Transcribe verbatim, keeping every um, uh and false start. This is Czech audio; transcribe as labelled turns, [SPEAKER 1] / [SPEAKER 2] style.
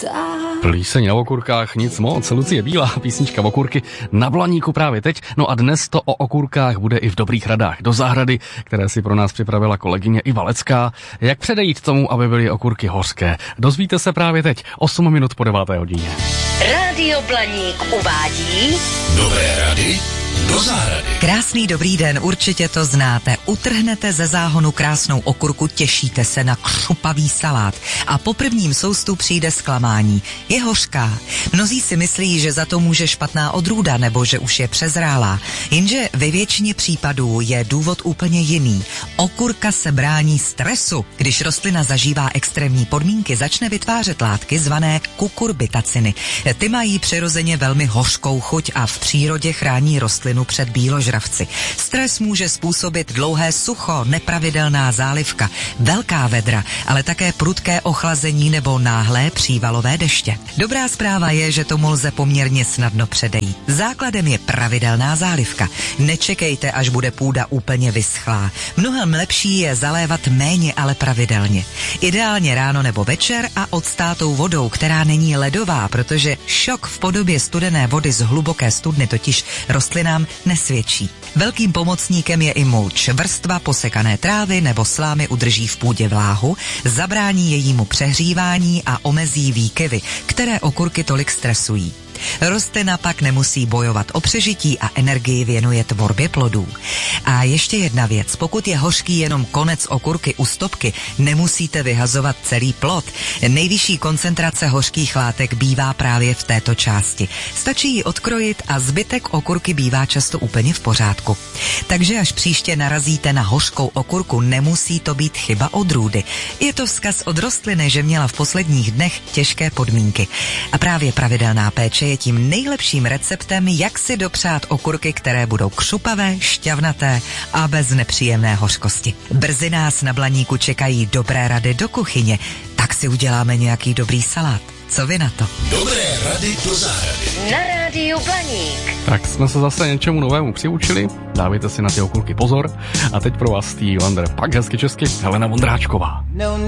[SPEAKER 1] Plíseň o okurkách, nic moc. Lucie Bílá, písnička okurky na Blaníku právě teď. No a dnes to o okurkách bude i v dobrých radách do zahrady, které si pro nás připravila kolegyně Iva Lecká. Jak předejít tomu, aby byly okurky hořké? Dozvíte se právě teď, osm minut po deváté hodině.
[SPEAKER 2] Rádio Blaník uvádí
[SPEAKER 3] Dobré rady do zahrady.
[SPEAKER 4] Krásný dobrý den, určitě to znáte. Utrhnete ze záhonu krásnou okurku, těšíte se na křupavý salát a po prvním soustu přijde zklamání. Je hořká. Mnozí si myslí, že za to může špatná odrůda nebo že už je přezrálá. Jenže ve většině případů je důvod úplně jiný. Okurka se brání stresu. Když rostlina zažívá extrémní podmínky, začne vytvářet látky zvané kukurbitaciny. Ty mají přirozeně velmi hořkou chuť a v přírodě chrání rostlinu před bíložravci. Stres může způsobit dlouhé sucho, nepravidelná zálivka, velká vedra, ale také prudké ochlazení nebo náhlé přívalové deště. Dobrá zpráva je, že tomu lze poměrně snadno předejít. Základem je pravidelná zálivka. Nečekejte, až bude půda úplně vyschlá. Mnohem lepší je zalévat méně, ale pravidelně. Ideálně ráno nebo večer a odstátou vodou, která není ledová, protože šok v podobě studené vody z hluboké studny totiž rostlinám nesvědčí. Velkým pomocníkem je i mulč. Vrstva posekané trávy nebo slámy udrží v půdě vláhu, zabrání jejímu přehřívání a omezí výkyvy, které okurky tolik stresují. Rostlina pak nemusí bojovat o přežití a energii věnuje tvorbě plodů. A ještě jedna věc, pokud je hořký jenom konec okurky u stopky, nemusíte vyhazovat celý plod. Nejvyšší koncentrace hořkých látek bývá právě v této části. Stačí ji odkrojit a zbytek okurky bývá často úplně v pořádku. Takže až příště narazíte na hořkou okurku, nemusí to být chyba odrůdy. Je to vzkaz od rostliny, že měla v posledních dnech těžké podmínky. A právě pravidelná péče je tím nejlepším receptem, jak si dopřát okurky, které budou křupavé, šťavnaté a bez nepříjemné hořkosti. Brzy nás na Blaníku čekají dobré rady do kuchyně, tak si uděláme nějaký dobrý salát. Co vy na to?
[SPEAKER 3] Dobré rady do zahrady.
[SPEAKER 2] na Rádiu Blaník.
[SPEAKER 1] Tak jsme se zase něčemu novému přiučili, dávejte si na ty okurky pozor. A teď pro vás Stevie Wonder, pak hezky česky Helena Vondráčková.